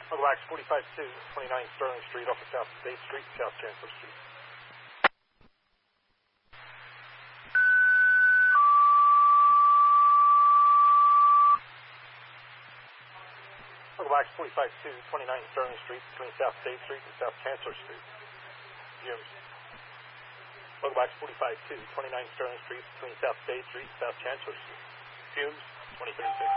Welcome back to 45-2, 29 Sterling Street off of South State Street, South Chancellor Street. Welcome back to 45-2, 29 Sterling Street between South State Street and South Chancellor Street. Fumes. Welcome back to 45-2, 29 Sterling Street between South State Street and South Chancellor Street. Fumes, 2036.